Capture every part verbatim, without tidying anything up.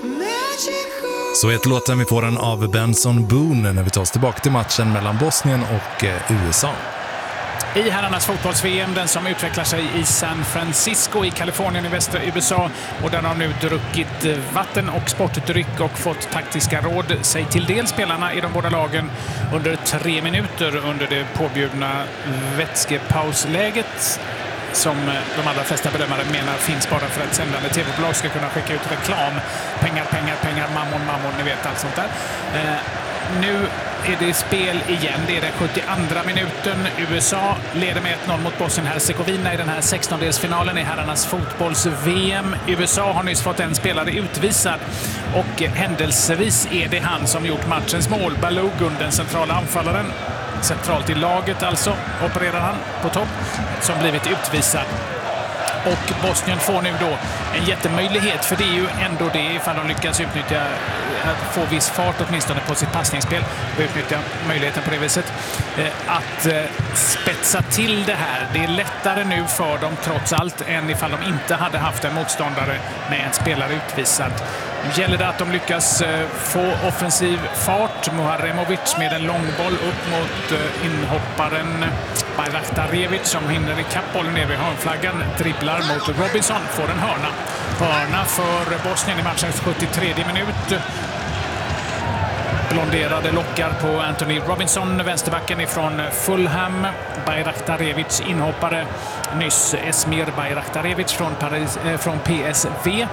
Så ett låten vi får den av Benson Boone när vi tar oss tillbaka till matchen mellan Bosnien och U S A. I herrarnas fotbolls-V M, den som utvecklar sig i San Francisco i Kalifornien i västra U S A, och den har nu druckit vatten och sportdryck och fått taktiska råd sig till del spelarna i de båda lagen under tre minuter under det påbjudna vätskepausläget som de allra flesta bedömare menar finns bara för att sändande tv-bolag ska kunna skicka ut reklam. Pengar, pengar, pengar, mammon, mammon, ni vet allt sånt där. Eh, nu är det spel igen. Det är den sjuttioandra minuten. U S A leder med ett noll mot Bosnien-Hercegovina i den här sextondelsfinalen i herrarnas fotbolls-V M. U S A har nyss fått en spelare utvisad och händelsevis är det han som gjort matchens mål. Balogun, den centrala anfallaren, centralt i laget alltså, opererar han på topp, som blivit utvisad. Och Bosnien får nu då en jättemöjlighet, för det är ju ändå det ifall de lyckas utnyttja, att få viss fart åtminstone på sitt passningsspel och utnyttja möjligheten på det viset, att spetsa till det här. Det är lättare nu för dem trots allt än ifall de inte hade haft en motståndare med en spelare utvisad. Nu gäller det att de lyckas få offensiv fart. Muharemovic med en långboll upp mot inhopparen Bajraktarevic som hinner i kapp bollen ner vid hörnflaggan, dribblar mot Robinson, får en hörna. Hörna för Bosnien i matchens sjuttiotredje minut. Blonderade lockar på Anthony Robinson, vänsterbacken ifrån Fulham. Bajraktarevic inhoppare nyss, Esmir Bajraktarevic från, Paris, eh, från P S V.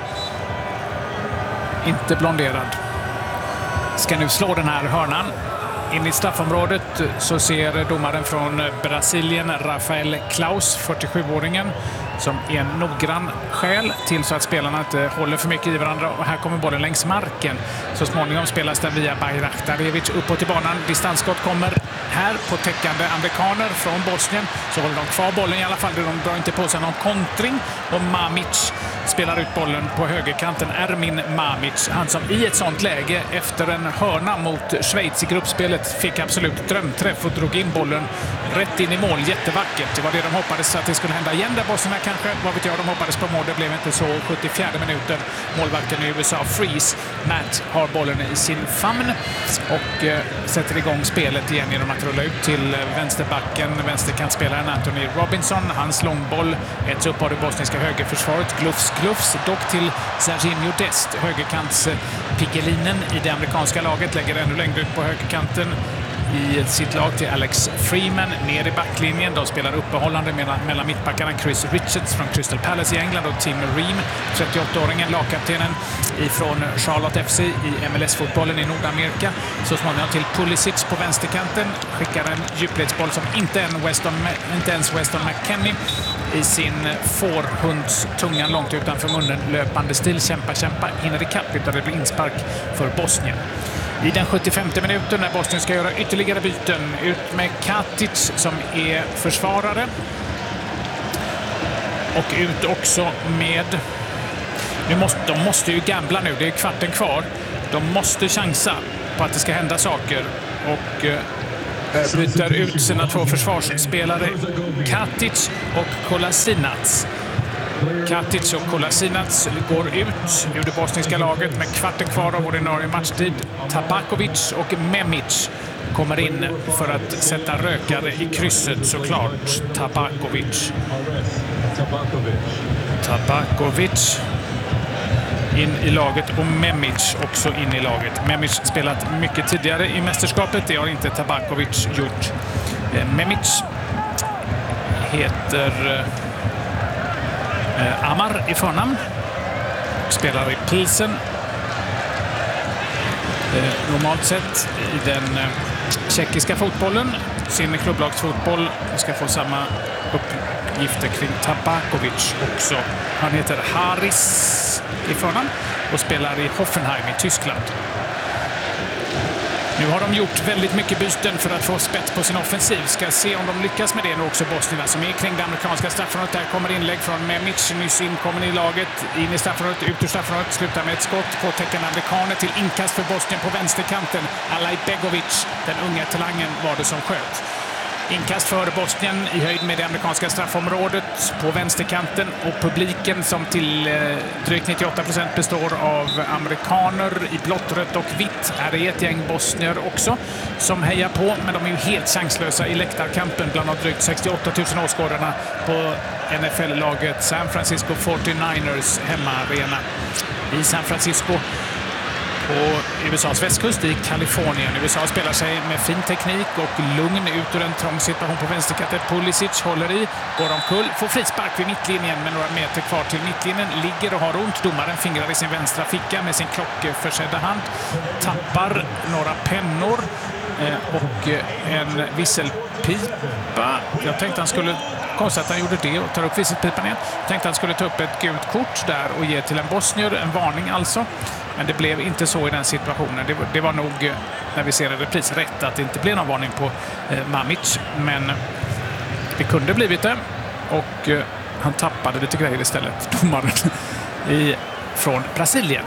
Inte blonderad. Ska nu slå den här hörnan. In i straffområdet så ser domaren från Brasilien, Rafael Klaus, fyrtiosjuåringen, som är en noggrann skäl till så att spelarna inte håller för mycket i varandra. Och här kommer bollen längs marken. Så småningom spelas den via Bajraktarevic uppåt i banan. Distansskott kommer här på täckande amerikaner från Bosnien. Så håller de kvar bollen i alla fall. De drar inte på sig någon kontring. Och Mamic spelar ut bollen på högerkanten. Ermin Mamic, han som i ett sånt läge efter en hörna mot Schweiz i gruppspelet fick absolut drömträff och drog in bollen rätt in i mål. Jättevackert. Det var det de hoppades att det skulle hända igen där Bosnien kanske. Vad vet jag, de hoppades på mål. Det blev inte så. sjuttiofjärde minuten. Målvakten i U S A, Freeze. Matt har bollen i sin famn och eh, sätter igång spelet igen genom att rulla ut till vänsterbacken. Vänsterkantspelaren Anthony Robinson. Hans långboll äts upp av det bosniska högerförsvaret. Glufs, glufs. Dock till Serginho Dest. Högerkants Pigelinen i det amerikanska laget. Lägger ännu längre ut på högerkanten i sitt lag till Alex Freeman ner i backlinjen. De spelar uppehållande mellan mittbackarna Chris Richards från Crystal Palace i England och Tim Ream, trettioåttaåringen, lagkaptenen ifrån Charlotte F C i M L S-fotbollen i Nordamerika. Så småningom till Pulisic på vänsterkanten. Skickar en djupledsboll som inte, en Weston, inte ens Weston McKennie i sin fårhunds tungan långt utanför munnen löpande stil. Kämpa, kämpa, hinner i kapp utan det blir inspark för Bosnien. I den sjuttiofemte minuten när Bosnien ska göra ytterligare byten, ut med Katic som är försvarare och ut också med, nu måste, de måste ju gambla nu, det är kvarten kvar, de måste chansa på att det ska hända saker och eh, byter ut sina två försvarsspelare Katic och Kolasinac. Katic och Kolasinac går ut ur det bosniska laget med kvarten kvar av ordinarie matchtid. Tabakovic och Memic kommer in för att sätta rökare i krysset såklart. Tabakovic. Tabakovic in i laget och Memic också in i laget. Memic spelat mycket tidigare i mästerskapet, det har inte Tabakovic gjort. Memic heter Amar i förnamn, spelar i Pilsen. Eh, normalt sett i den eh, tjeckiska fotbollen, sin klubblagsfotboll, ska få samma uppgifter kring Tabakovic också. Han heter Haris i förnamn och spelar i Hoffenheim i Tyskland. Nu har de gjort väldigt mycket byten för att få spets på sin offensiv. Ska se om de lyckas med det nu också, Bosnien som är kring det amerikanska straffområdet. Där kommer inlägg från Memic, nyss inkommen i laget. In i straffområdet, ut ur straffområdet, slutar med ett skott på täckande amerikaner till inkast för Bosnien på vänsterkanten. Alaj Begovic, den unga talangen, var det som sköt. Inkast för Bosnien i höjd med det amerikanska straffområdet på vänsterkanten, och publiken som till eh, drygt nittioåtta procent består av amerikaner i blått, rött och vitt. Här är ett gäng bosnier också som hejar på, men de är ju helt chanslösa i läktarkampen bland de drygt sextioåtta tusen åskådarna på N F L-laget San Francisco fyrtionioers hemmaarena i San Francisco. På U S As västkust i Kalifornien. U S A spelar sig med fin teknik och lugn ut ur en trång situation på vänsterkanten. Pulisic håller i, går omkull, får frispark vid mittlinjen med några meter kvar till mittlinjen. Ligger och har ont. Domaren fingrar i sin vänstra ficka med sin klockförsedda hand. Tappar några pennor och en visselpipa. Jag tänkte han skulle... Konstigt att han gjorde det och tar upp visselpipan igen. Jag tänkte han skulle ta upp ett gult kort där och ge till en bosnier, en varning alltså. Men det blev inte så i den situationen. Det var, det var nog, när vi ser en repris, rätt att det inte blev någon varning på eh, Mamic. Men det kunde blivit det. Och eh, han tappade lite grejer istället, domaren i, från Brasilien.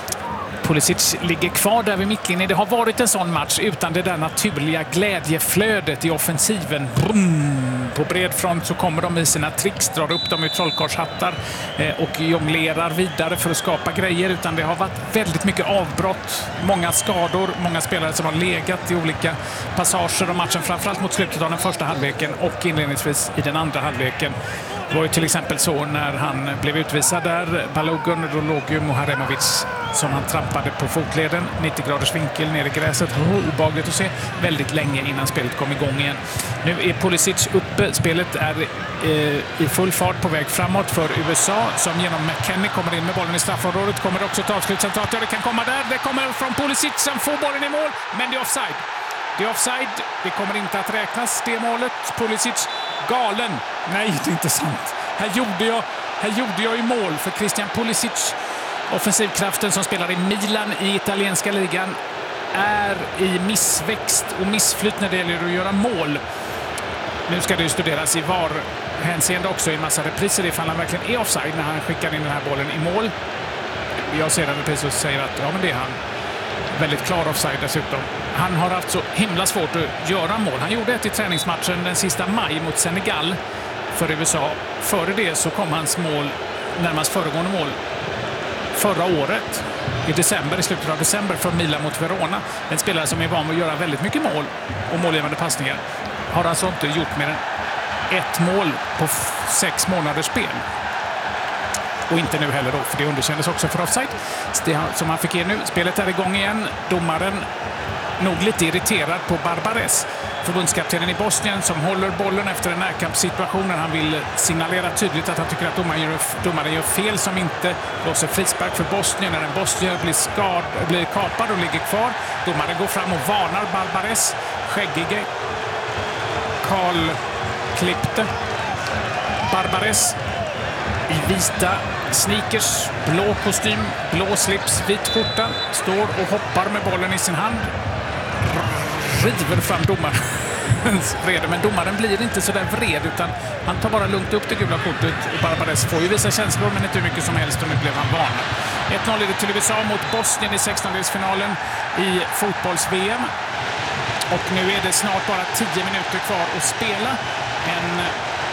Pulisic ligger kvar där vid mittlinjen. Det har varit en sån match utan det där naturliga glädjeflödet i offensiven. Brum! På bred front så kommer de i sina tricks, drar upp dem i trollkarlshattar eh, och jonglerar vidare för att skapa grejer. Utan det har varit väldigt mycket avbrott, många skador, många spelare som har legat i olika passager av matchen, framförallt mot slutet av den första halvleken och inledningsvis i den andra halvleken. Det var ju till exempel så när han blev utvisad där, Balogun, då låg ju Muharemovic som han trampade på fotleden, nittio graders vinkel ner i gräset. Oh, obehagligt att se, väldigt länge innan spelet kom igång igen. Nu är Pulisic uppe, spelet är eh, i full fart på väg framåt för U S A som genom McKennie kommer in med bollen i straffområdet. Kommer också ta avslut centralt, ja det kan komma där, det kommer från Pulisic som får bollen i mål, men det är offside. Det är offside, det kommer inte att räknas det målet. Pulisic galen. Nej, det är inte sant. Här gjorde jag, här gjorde jag i mål för Christian Pulisic. Offensivkraften som spelar i Milan i italienska ligan är i missväxt och missflytt när det gäller att göra mål. Nu ska det ju studeras i V A R-hänseende också i en massa repriser ifall han verkligen är offside när han skickar in den här bollen i mål. Jag ser en repris och säger att ja, men det är han. Väldigt klar offside dessutom. Han har haft så himla svårt att göra mål. Han gjorde ett i träningsmatchen den sista maj mot Senegal för U S A. Före det så kom hans mål, närmast föregående mål, förra året i december, i slutet av december för Milan mot Verona. En spelare som är van att göra väldigt mycket mål och målgivande passningar har alltså inte gjort mer än ett mål på sex månaders spel. Och inte nu heller då, för det underkändes också för offside. Det som han fick in nu. Spelet är igång igen. Domaren nog lite irriterad på Barbares, förbundskaptenen i Bosnien, som håller bollen efter en närkampssituation. Han vill signalera tydligt att han tycker att domaren gör, domaren gör fel som inte blåser frispark för Bosnien. När en bosnier blir, skad, blir kapad och ligger kvar. Domaren går fram och varnar Barbares. Skäggige Karl klippte Barbares i vita sneakers, blå kostym, blå slips, vit skjorta, står och hoppar med bollen i sin hand, river fram domarens vrede, men domaren blir inte så där vred utan han tar bara lugnt upp det gula kortet och Barbares får ju visa känslor men inte hur mycket som helst och nu blev han varnad. ett noll leder till U S A mot Bosnien i sextondelsfinalen i fotbolls-V M och nu är det snart bara tio minuter kvar att spela. En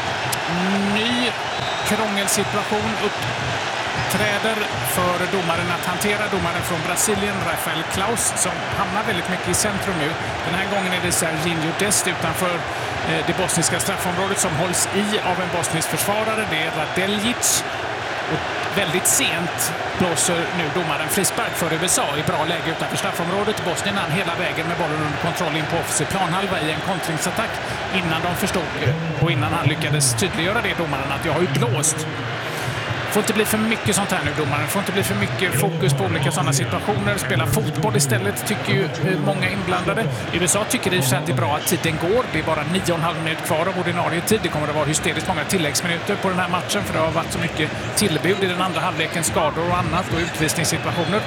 ny krångelsituation uppträder för domaren att hantera. Domaren från Brasilien, Rafael Klaus, som hamnar väldigt mycket i centrum nu. Den här gången är det Serginho Dest utanför det bosniska straffområdet som hålls i av en bosnisk försvarare. Det är Radeljic. Och väldigt sent blåser nu domaren frispark för U S A i bra läge utanför straffområdet. Bosnien hann hela vägen med bollen under kontroll in på offensiv planhalva i en kontringsattack innan de förstod och innan han lyckades tydliggöra det domaren att jag har ju blåst. Får inte bli för mycket sånt här nu domaren. Får inte bli för mycket fokus på olika sådana situationer. Spela fotboll istället tycker ju många inblandade. U S A tycker i och för sig att det är bra att tiden går. Det är bara nio och en halv minut kvar av ordinarie tid. Det kommer att vara hysteriskt många tilläggsminuter på den här matchen för det har varit så mycket tillbud i den andra halvleken, skador och annat och utvisningssituationer.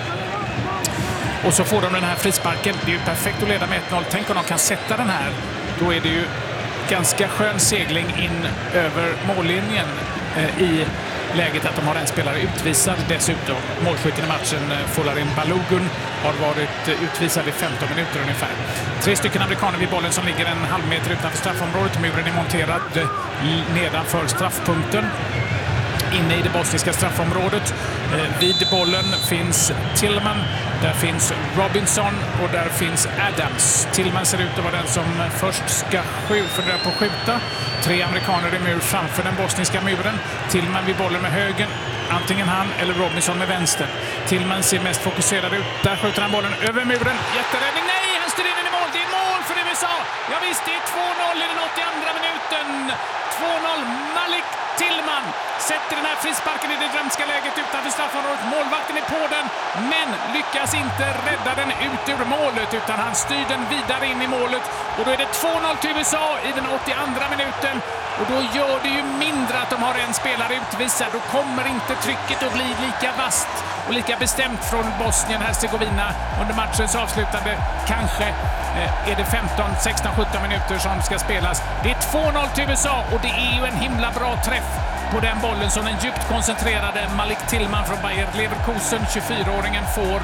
Och så får de den här frisparken. Det är ju perfekt att leda med ett noll. Tänk om de kan sätta den här. Då är det ju ganska skön segling in över mållinjen eh, i läget att de har en spelare utvisad dessutom. Målskytten i matchen, Folarin Balogun, har varit utvisad i femton minuter ungefär. Tre stycken amerikaner vid bollen som ligger en halv meter utanför straffområdet. Muren är monterad nedanför straffpunkten. Inne i det bosniska straffområdet. Eh, vid bollen finns Tillman, där finns Robinson och där finns Adams. Tillman ser ut att vara den som först ska fundera på att skjuta. Tre amerikaner i mur framför den bosniska muren. Tillman vid bollen med högen, antingen han eller Robinson med vänster. Tillman ser mest fokuserad ut. Där skjuter han bollen över muren. Jätteräddning. Nej, han styr in i mål. Det är mål för U S A. Ja visst, det är två noll i den åttioandra minuten. två noll. Malik Tillman sätter den här frisparken i det drömska läget utanför straffområdet. Målvakten är på den, men lyckas inte rädda den ut ur målet, utan han styr den vidare in i målet. Och då är det två noll till U S A i den åttioandra minuten. Och då gör det ju mindre att de har en spelare utvisad. Då kommer inte trycket att bli lika vasst och lika bestämt från Bosnien-Hercegovina under matchens avslutande. Kanske är det femton, sexton, sjutton minuter som ska spelas. Det är två noll till U S A och det är ju en himla bra träff på den bollen som den djupt koncentrerade Malik Tillman från Bayer Leverkusen, tjugofyraåringen, får.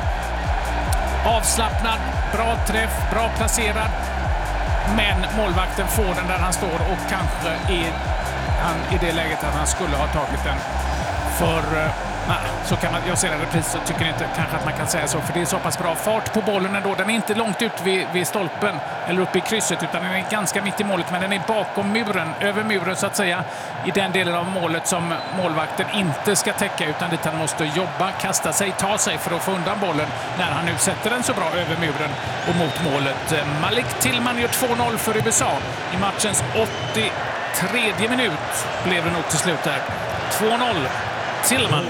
Avslappnad, bra träff, bra placerad. Men målvakten får den där han står och kanske är han i det läget att han skulle ha tagit den. För nej, så kan man, jag ser en repris så tycker inte kanske att man kan säga så, för det är så pass bra fart på bollen ändå. Den är inte långt ut vid, vid stolpen eller uppe i krysset, utan den är ganska mitt i målet, men den är bakom muren, över muren så att säga, i den delen av målet som målvakten inte ska täcka, utan dit han måste jobba, kasta sig, ta sig för att få undan bollen när han nu sätter den så bra över muren och mot målet. Malik Tillman gör två noll för U S A i matchens åttiotre minut blev det nog till slut där. två noll. Tillman.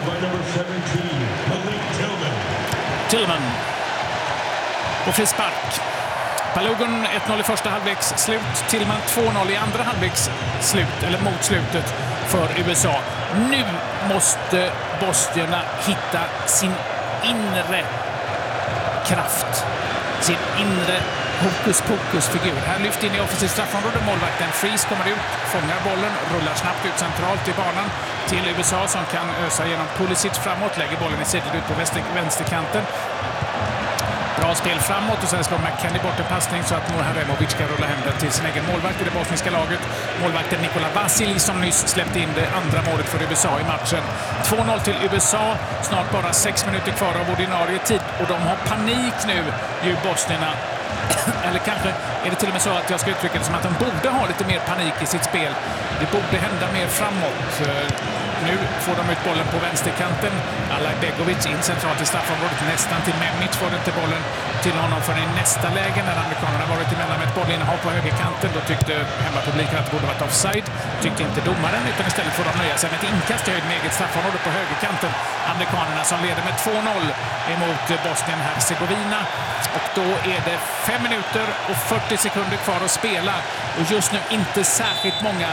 Tillman. På frispark. Balogun ett noll i första halvleks slut. Tillman två noll i andra halvleks slut, eller mot slutet för U S A. Nu måste bosnierna hitta sin inre kraft. Sin inre hokus pokus figur. Här lyft in i offensivt straffområde. Målvakten Freeze kommer ut, fångar bollen, rullar snabbt ut centralt i banan till U S A som kan ösa genom Pulisic framåt, lägger bollen i sidled ut på vänster, vänsterkanten. Bra spel framåt och sen slår McKennie bort en passning så att Muharemovic ska rulla hem den till sin egen målvakt i det bosniska laget. Målvakten Nikola Vasili som nyss släppte in det andra målet för U S A i matchen. två noll till U S A, snart bara sex minuter kvar av ordinarie tid och de har panik nu, ju bosnierna. Eller kanske är det till och med så att jag ska uttrycka det som att de borde ha lite mer panik i sitt spel. Det borde hända mer framåt. Nu får de ut bollen på vänsterkanten. Alaj Begovic in centralt i straffområdet. Nästan till Memic får inte bollen till honom för i nästa läge när amerikanerna varit emellan med ett bollinnehav på högerkanten. Då tyckte hemmapubliken att det borde varit offside. Tyckte inte domaren, utan istället får de nöja sig med ett inkast i höjd med eget straffområde på högerkanten. Amerikanerna som leder med två noll emot Bosnien-Hercegovina. Och då är det fem minuter och fyrtio sekunder kvar att spela. Och just nu inte särskilt många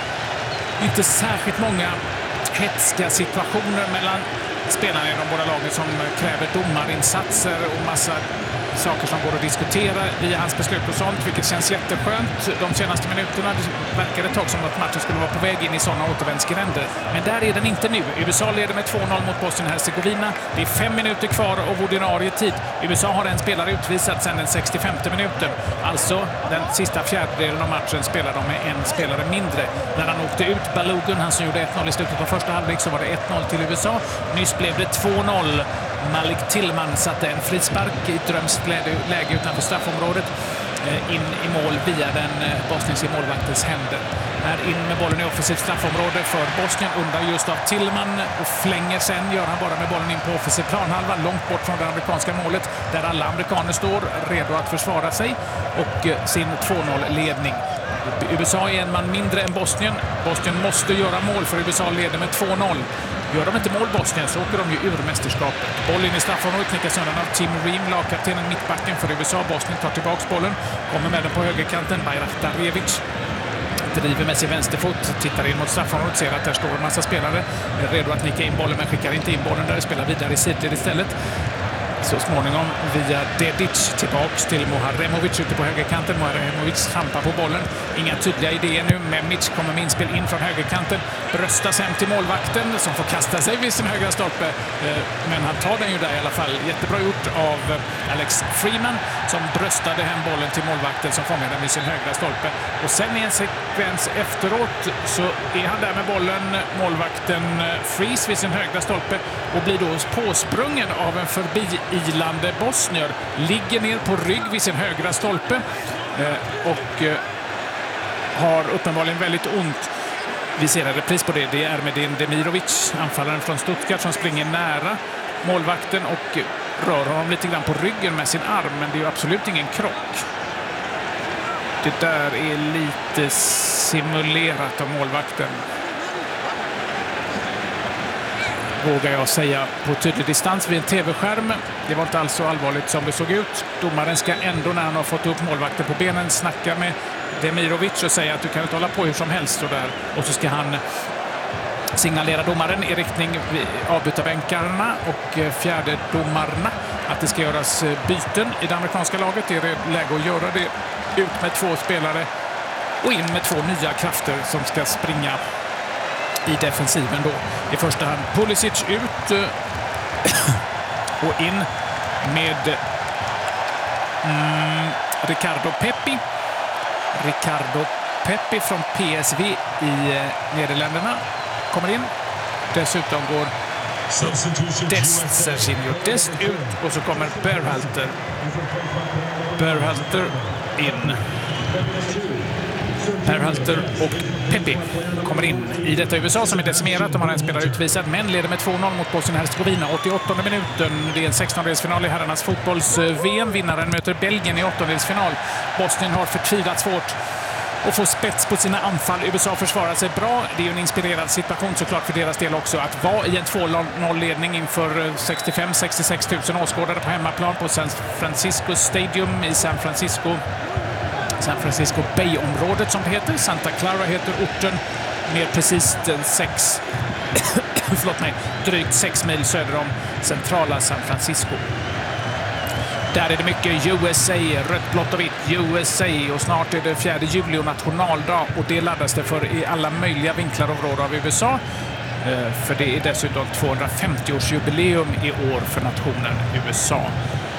inte särskilt många hetska situationer mellan spelarna i de båda lagen som kräver domarinsatser och massa saker som går att diskutera via hans beslut och sånt, vilket känns jätteskönt. De senaste minuterna verkar det tag som att matchen skulle vara på väg in i sådana återvändsgränder. Men där är den inte nu. U S A leder med två noll mot Bosnien-Hercegovina. Det är fem minuter kvar av ordinarie tid. U S A har en spelare utvisad sedan den sextiofemte minuten. Alltså den sista fjärdedelen av matchen spelar de med en spelare mindre. När han åkte ut Balogun, han som gjorde ett noll i slutet på första halvlek, så var det ett noll till U S A. Nyss blev det två noll. Malik Tillman satte en frispark i ett drömskt läge utanför straffområdet in i mål via den bosniska målvaktens händer. Här in med bollen i offensivt straffområde för Bosnien, undrar just av Tillman och flänger sen, gör han bara med bollen in på offensiv planhalva långt bort från det amerikanska målet där alla amerikaner står redo att försvara sig och sin två noll-ledning. U S A är en man mindre än Bosnien. Bosnien måste göra mål för U S A leder med två noll. Gör de inte mål Bosnien så åker de ju ur mästerskapet. Boll in i straffområdet knickas undan av Tim Ream, lagkaptenen mittbacken för U S A. Bosnien tar tillbaks bollen, kommer med den på högerkanten. Bajraktarevic driver med sin vänsterfot, tittar in mot straffområdet, ser att där står en massa spelare redo att nicka in bollen, men skickar inte in bollen där, spelar vidare i sidled istället. Så småningom via Dedic tillbaks till Moharemovic ute på högerkanten. Moharemovic trampar på bollen. Inga tydliga idéer nu. Memic kommer med inspel in från högerkanten. Bröstas hem till målvakten som får kasta sig vid sin högra stolpe. Men han tar den ju där i alla fall. Jättebra gjort av Alex Freeman som bröstade hem bollen till målvakten som fångade den vid sin högra stolpe. Och sen i en sekvens efteråt så är han där med bollen. Målvakten Freeze vid sin högra stolpe och blir då påsprungen av en förbi-ilande bosnier. Ligger ner på rygg vid sin högra stolpe och har uppenbarligen väldigt ont. Vi ser en repris på det. Det är Ermedin Demirovic, anfallaren från Stuttgart, som springer nära målvakten och rör honom lite grann på ryggen med sin arm, men det är ju absolut ingen krock. Det där är lite simulerat av målvakten, vågar jag säga på tydlig distans vid en tv-skärm. Det var inte alls så allvarligt som det såg ut. Domaren ska ändå, när han har fått upp målvakten på benen, snacka med Demirovic och säga att du kan inte hålla på hur som helst. Så där. Och så ska han signalera domaren i riktning avbytarbänkarna och fjärde domarna att det ska göras byten i det amerikanska laget. Det är läge att göra det. Ut med två spelare och in med två nya krafter som ska springa i defensiven då. I första hand Pulisic ut och in med mm, Ricardo Pepi. Ricardo Pepi från P S V i Nederländerna kommer in. Dessutom går Dest, Serginho Dest ut och så kommer Berhalter. Berhalter in. Berhalter och Pepi kommer in i detta U S A som är decimerat. De har en spelare utvisad men leder med två noll mot Bosnien-Hercegovina. åttioåttonde minuten. Det är en sextondelsfinal i herrarnas fotbolls-V M. Vinnaren möter Belgien i åttondelsfinal. Bosnien har förtvivlat svårt och få spets på sina anfall. U S A försvarar sig bra. Det är ju en inspirerad situation såklart för deras del också. Att vara i en två noll-ledning inför sextiofem till sextiosex tusen åskådare på hemmaplan på San Francisco Stadium i San Francisco. San Francisco Bay-området som det heter. Santa Clara heter orten med precis sex, förlåt mig, drygt sex mil söder om centrala San Francisco. Där är det mycket U S A, rött, blått och vitt, U S A och snart är det fjärde juli och nationaldag och det laddas det för i alla möjliga vinklar och områden av U S A. För det är dessutom tvåhundrafemtio-årsjubileum i år för nationen U S A.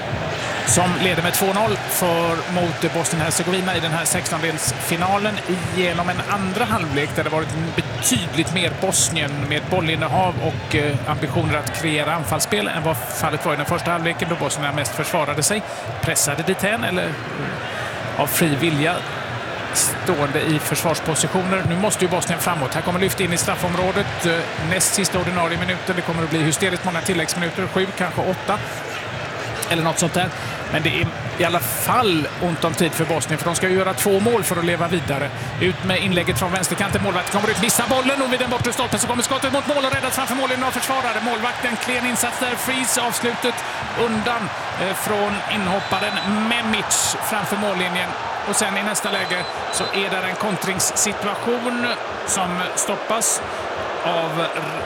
Som leder med två noll för mot Bosnien-Hercegovina i den här sextondelsfinalen genom en andra halvlek där det varit betydligt mer Bosnien med bollinnehav och eh, ambitioner att kreera anfallsspel än vad fallet var i den första halvleken då Bosnien mest försvarade sig. Pressade dithän eller eh, av fri vilja stående i försvarspositioner. Nu måste ju Bosnien framåt. Här kommer lyft in i straffområdet. Eh, näst sista ordinarie minuten. Det kommer att bli hysteriskt många tilläggsminuter. Sju, kanske åtta. Eller något sånt där. Men det är i alla fall ont om tid för Bosnien för de ska ju göra två mål för att leva vidare. Ut med inlägget från vänsterkanten. Målvakten kommer ut, missar bollen och vid den bortre stolpen så kommer skottet mot mål och räddas framför målen av försvarare. Målvakten, klen insats där. Freeze avslutet undan eh, från inhopparen Memic framför mållinjen. Och sen i nästa läge så är det en kontringssituation som stoppas av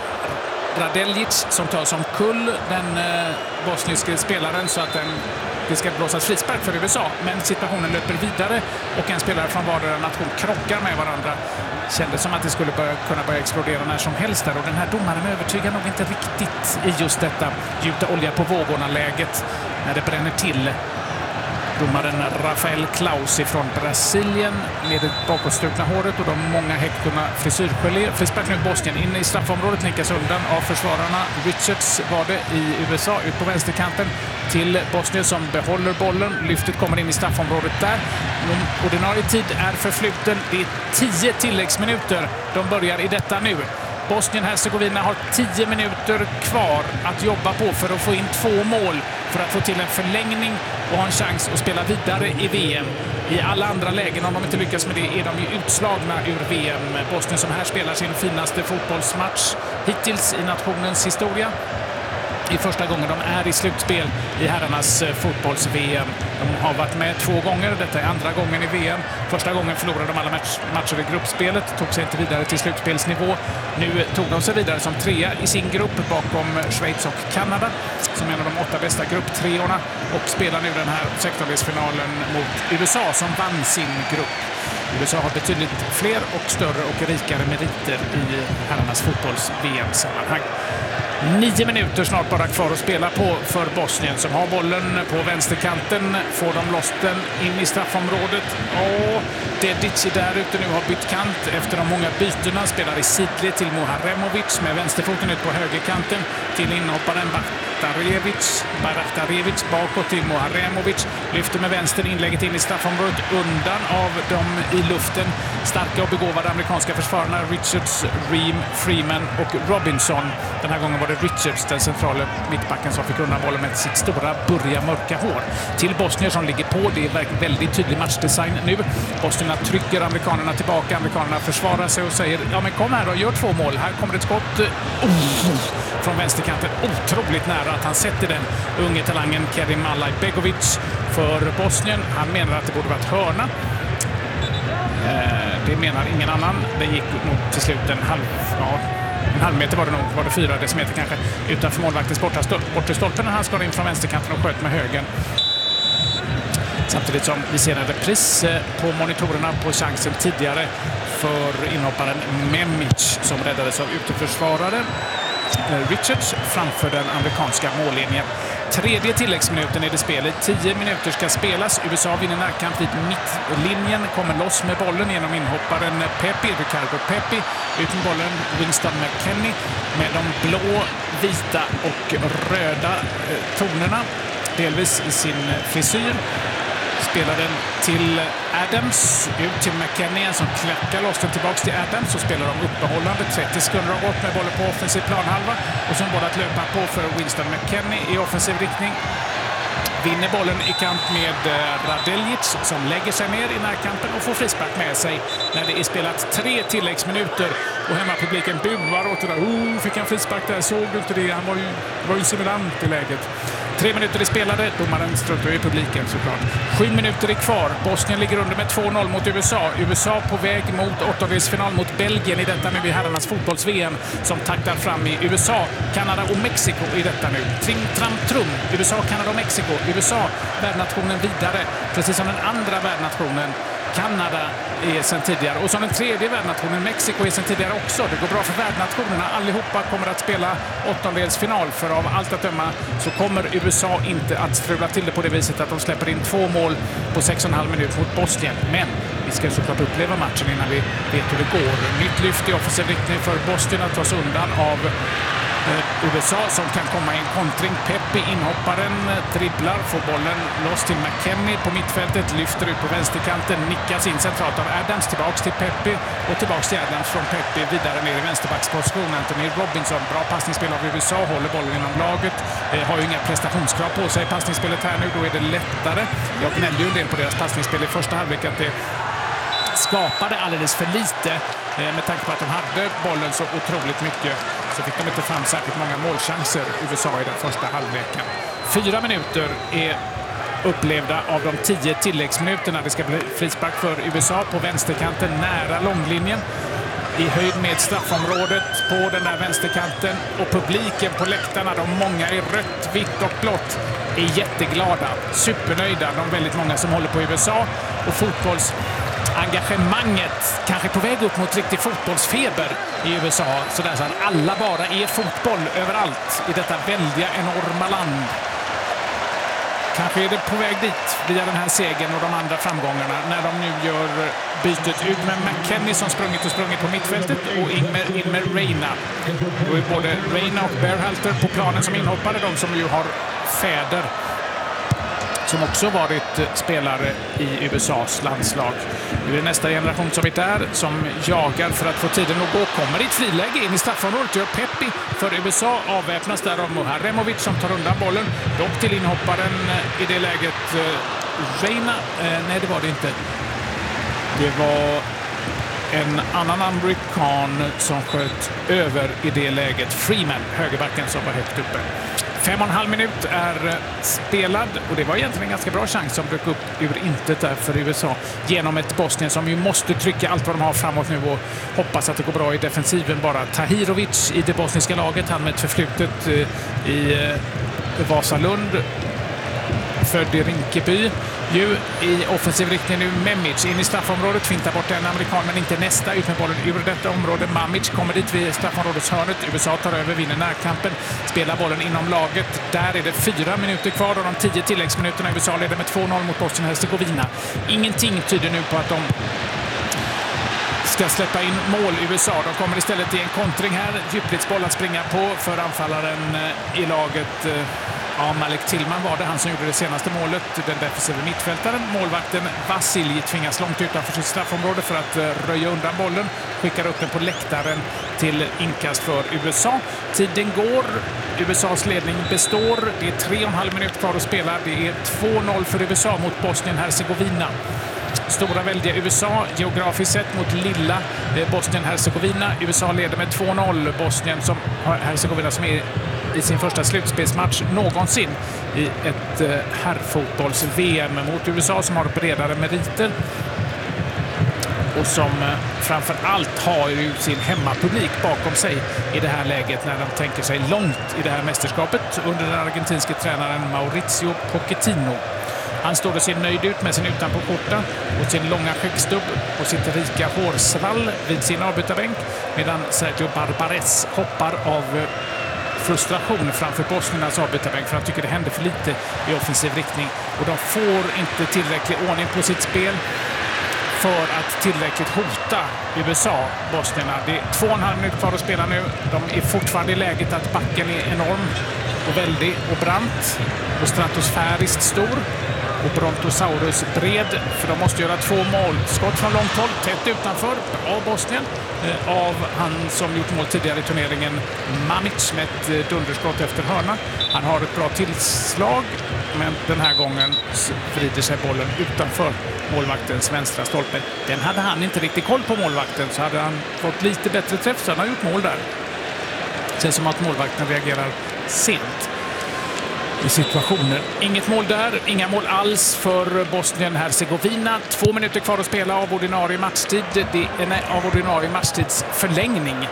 Radeljic som tar som kull den eh, bosniske spelaren så att den, det ska blåsas frispark för U S A. Men situationen löper vidare och en spelare från vardera nation krockar med varandra. Kändes som att det skulle börja, kunna börja explodera när som helst där. Och den här domaren övertygar nog inte riktigt i just detta gjuta olja på vågorna-läget när det bränner till. Domaren Rafael Klaus från Brasilien med det bakåtstrukna håret och de många hektorna frisyrgelé. Frispark nu Bosnien in i straffområdet, nickas undan av försvararna. Richards var det i U S A ut på vänsterkanten till Bosnien som behåller bollen. Lyftet kommer in i straffområdet där. Ordinarie tid är förfluten. Det är tio tilläggsminuter. De börjar i detta nu. Bosnien-Hercegovina har tio minuter kvar att jobba på för att få in två mål för att få till en förlängning och ha en chans att spela vidare i V M. I alla andra lägen, om de inte lyckas med det, är de ju utslagna ur V M. Bosnien som här spelar sin finaste fotbollsmatch hittills i nationens historia. i första gången de är i slutspel i herrarnas fotbolls-V M. De har varit med två gånger, detta är andra gången i V M. Första gången förlorade de alla match, matcher i gruppspelet, tog sig inte vidare till slutspelsnivå. Nu tog de sig vidare som trea i sin grupp bakom Schweiz och Kanada som en av de åtta bästa grupptreorna och spelar nu den här sextondelsfinalen mot U S A som vann sin grupp. U S A har betydligt fler och större och rikare meriter i herrarnas fotbolls-V M-sammanhang. Nio minuter snart bara kvar att spela på för Bosnien som har bollen på vänsterkanten. Får de loss den in i straffområdet. Och Dedici där ute nu har bytt kant efter de många bytena. Spelar i sidled till Muharemovic med vänsterfoten ut på högerkanten till inhopparen Bakhtarevic. Bakhtarevic bakåt till Muharemovic. Lyfter med vänster inlägget in i straffområdet undan av dem i luften. Starka och begåvade amerikanska försvararna Richards, Ream, Freeman och Robinson. Den här gången var det Richards, den centrala mittbacken, som fick undan bollen med sitt stora burriga mörka hår. Till Bosnien som ligger på. Det är väldigt tydlig matchdesign nu. Bosnierna trycker amerikanerna tillbaka. Amerikanerna försvarar sig och säger ja men kom här och gör två mål. Här kommer ett skott oh, från vänsterkanten. Otroligt nära att han sätter den unge talangen Kerim Alajbegovic för Bosnien. Han menar att det borde varit hörna. Det menar ingen annan. Det gick nog till slut en halv... Ja, en halv meter var det nog, var det fyra decimeter kanske, utanför målvaktens borta bort till stolpen när han skar in från vänsterkanten och sköt med högen. Samtidigt som vi ser en repris på monitorerna på chansen tidigare för inhopparen Memic som räddades av uteförsvarare Richards framför den amerikanska mållinjen. Tredje tilläggsminuten i det spelet. Tio minuter ska spelas. U S A vinner närkamp vid mittlinjen. Kommer loss med bollen genom inhopparen Pepi, Ricardo Pepi. Ut med bollen Winston McKennie med de blå, vita och röda tonerna. Delvis i sin frisyr. Spelar den till Adams, ut till McKennie som klackar loss den tillbaka till Adams och spelar de uppehållande. trettio sekunder har gått med bollen på offensiv planhalva och sen bollen att löpa på för Winston McKennie i offensiv riktning. Vinner bollen i kamp med Radeljic som lägger sig ner i närkampen och får frispark med sig när det är spelat tre tilläggsminuter och hemmapubliken buar åt det där. Oh, fick han frispark där? Såg du inte det? Han var ju, var ju simulant i läget. Tre minuter är spelade. Domaren struntar i publiken såklart. Sju minuter är kvar. Bosnien ligger under med två noll mot U S A. U S A på väg mot åttondelsfinal mot Belgien i detta nu i herrarnas fotbolls-V M som taktar fram i U S A, Kanada och Mexiko i detta nu. Trim, tram, trum. U S A, Kanada och Mexiko. U S A, värdnationen vidare. Precis som den andra värdnationen. Kanada är sedan tidigare och som den tredje värdnationen Mexiko är sedan tidigare också. Det går bra för värdnationerna. Allihopa kommer att spela åttondelsfinal för av allt att döma så kommer U S A inte att strula till det på det viset att de släpper in två mål på sex och en halv minut mot Bosnien. Men vi ska såklart uppleva matchen innan vi vet hur det går. Nytt lyft i offensiv riktning för Bosnien att tas undan av U S A som kan komma i en kontring. Pepi, inhopparen, dribblar, får bollen loss till McKennie på mittfältet, lyfter ut på vänsterkanten, nickas in centralt av Adams, tillbaks till Pepi och tillbaks till Adams från Pepi, vidare ner i vänsterbacksposition. Anthony Robinson, bra passningsspel av U S A, håller bollen inom laget, eh, har ju inga prestationskrav på sig i passningsspelet här nu, då är det lättare. Jag gnällde ju en del på deras passningsspel i första halvlek att det skapade alldeles för lite med tanke på att de hade bollen så otroligt mycket så fick de inte fram särskilt många målchanser U S A i den första halvleken. Fyra minuter är upplevda av de tio tilläggsminuterna. Det ska bli frispark för U S A på vänsterkanten nära långlinjen i höjd med straffområdet på den där vänsterkanten och publiken på läktarna, de många i rött, vitt och blått är jätteglada, supernöjda. De väldigt många som håller på U S A och fotbolls engagemanget kanske på väg upp mot riktig fotbollsfeber i U S A. Så där så att alla bara är fotboll överallt i detta väldiga, enorma land. Kanske är det på väg dit via den här segern och de andra framgångarna när de nu gör bytet ut med McKennie som sprungit och sprungit på mittfältet och in med, in med Reina. Då är både Reina och Berhalter på planen som inhoppare, de som ju har fäder som också varit spelare i U S As landslag. Nu är det nästa generation som är där, som jagar för att få tiden att gå. Kommer i ett friläge in i straffområdet, gör Pepi för U S A, avväpnas där av Muharemovic som tar undan bollen. Dock till inhopparen i det läget Reina. Eh, nej, det var det inte. Det var en annan amerikan som sköt över i det läget. Freeman, högerbacken, som var högt uppe. Fem och en halv minut är spelad och det var egentligen en ganska bra chans som dök upp ur intet där för U S A genom ett Bosnien som ju måste trycka allt vad de har framåt nu och hoppas att det går bra i defensiven. Bara Tahirovic i det bosniska laget, han med ett förflutet i Vasalund, född i Rinkeby. Ju i offensiv riktning nu Memic in i straffområdet, fintar bort en amerikan men inte nästa, ut med bollen ur detta område. Mamic kommer dit vid straffområdets hörnet. U S A tar över, vinner närkampen, spelar bollen inom laget. Där är det fyra minuter kvar och de tio tilläggsminuterna. U S A leder med två noll mot Bosnien-Hercegovina. Ingenting tyder nu på att de ska släppa in mål i U S A. De kommer istället i en kontring här. Djupledsboll att springa på för anfallaren i laget. Ja, Malik Tillman var det, han som gjorde det senaste målet, den defensiva mittfältaren. Målvakten Vasilij tvingas långt utanför sitt straffområde för att röja undan bollen. Skickar upp den på läktaren till inkast för U S A. Tiden går, U S As ledning består. Det är tre och en halv minut kvar att spela. Det är två noll för U S A mot Bosnien-Hercegovina. Stora väldiga U S A geografiskt sett mot lilla Bosnien-Hercegovina. U S A leder med två noll. Bosnien som Hercegovina som är i sin första slutspelsmatch någonsin i ett herrfotbolls-V M mot U S A som har bredare meriter och som framför allt har ju sin hemmapublik bakom sig i det här läget när de tänker sig långt i det här mästerskapet under den argentinske tränaren Mauricio Pochettino. Han står och ser nöjd ut med sin utanpåskjorta och sin långa skäggstubb och sitt rika hårsvall vid sin avbytarbänk medan Sergio Barbares hoppar av frustration framför Bosniernas avbytarbänk för han tycker det händer för lite i offensiv riktning och de får inte tillräcklig ordning på sitt spel för att tillräckligt hota U S A, Bosnierna. Det är två och en halv minut kvar att spela nu. De är fortfarande i läget att backen är enorm och väldig och brant och stratosfäriskt stor och Brontosaurus bred, för de måste göra två mål. Skott från långt håll, tätt utanför av Bosnien eh, av han som gjort mål tidigare i turneringen, Mamic, med ett dunderskott efter hörna. Han har ett bra tillslag, men den här gången vrider sig bollen utanför målvaktens vänstra stolpe. Den hade han inte riktigt koll på, målvakten, så hade han fått lite bättre träff så han har gjort mål där. Det känns som att målvakten reagerar sent i situationer. Inget mål där, inga mål alls för Bosnien-Hercegovina. Två minuter kvar att spela av ordinarie matchtid. Det är nej, av ordinarie matchtids förlängning.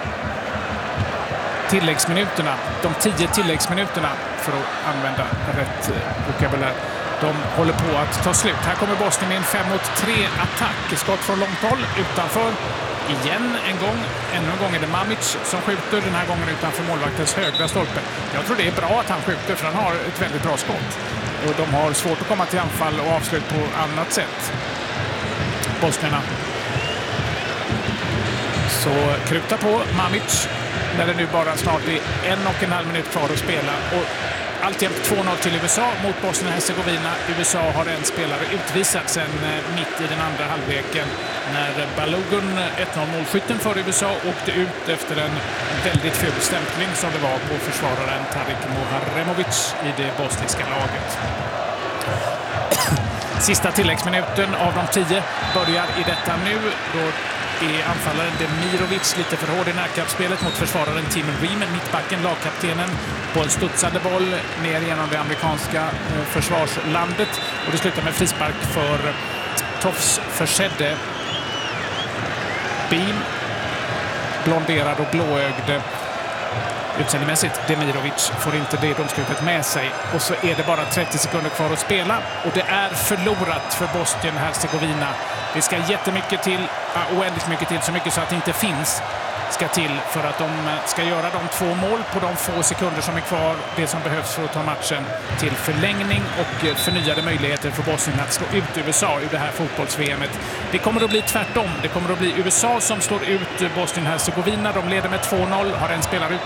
Tilläggsminuterna, de tio tilläggsminuterna för att använda rätt vokabulär. De håller på att ta slut. Här kommer Bosnien med en fem mot tre attack. Skott från långt håll utanför. Igen en gång. Ännu en gång är det Mamic som skjuter. Den här gången utanför målvaktens högra stolpe. Jag tror det är bra att han skjuter för han har ett väldigt bra skott. Och de har svårt att komma till anfall och avslut på annat sätt. Bosnierna. Så kruta på Mamic när det nu bara snart är en och en halv minut kvar att spela. Och alltjämt två noll till U S A mot Bosnien-Hercegovina. U S A har en spelare utvisad sen mitt i den andra halvleken när Balogun, ett noll målskytten för U S A, åkte ut efter en väldigt ful stämpling som det var på försvararen Tarik Muharemovic i det bosniska laget. Sista tilläggsminuten av de tio börjar i detta nu. Då är anfallaren Demirovic lite för hård i närkampsspelet mot försvararen Tim Riemann, mittbacken, lagkaptenen, på en studsande boll ner genom det amerikanska försvarslandet. Och det slutar med frispark för Tofs försedde Beam, blonderad och blåögd utseendemässigt. Demirovic får inte det domslutet med sig. Och så är det bara trettio sekunder kvar att spela. Och det är förlorat för Bosnien-Hercegovina. Det ska jättemycket till, ja, oändligt mycket till, så mycket så att det inte finns, ska till för att de ska göra de två mål på de få sekunder som är kvar. Det som behövs för att ta matchen till förlängning och förnyade möjligheter för Bosnien att slå ut U S A ur det här fotbolls-V M-et. Det kommer att bli tvärtom. Det kommer att bli U S A som slår ut Bosnien-Hercegovina. De leder med två noll, har en spelare